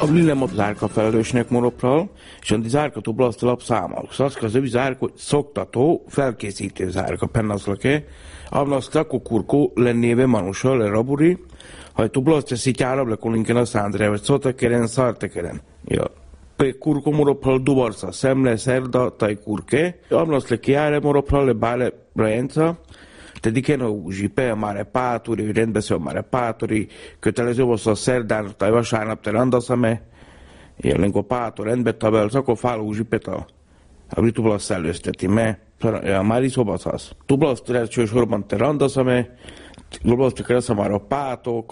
Ablilemo zárka felelősnek monopral, és a zárka tu blaszt lap számal. Szaska zövi zárka szoktató, felkészítő zárka pennaszlake, avnasz takukurko lennéve manusa le raburi, ha tu blaszt szitjárab le kolinken a szándre, vagy szotakeren, szartekeren. Ja. Kurko monopral duvarsa, szemle, szerda, tajkurke, avnasz le kiáre monopral le bále brajenca, te diken zsipe, mare páturi, rendbeszél mare páturi, kötelező volt a szerdán, taj vasárnap te randaszame, jelenko pátor rendbe tabel, akkor fáló zsipeta, a ritubla szellőzteti, me, már is szobasz. Tublasz teretső sorban te randaszame, tublasz te keresza már a pátok,